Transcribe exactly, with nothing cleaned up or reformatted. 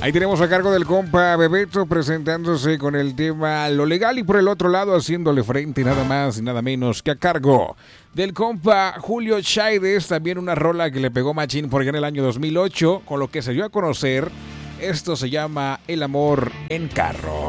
Ahí tenemos a cargo del compa Bebeto presentándose con el tema Lo Legal, y por el otro lado haciéndole frente nada más y nada menos que a cargo del compa Julio Chaides, también una rola que le pegó machín por allá en el año dos mil ocho, con lo que se dio a conocer. Esto se llama El Amor en Carro.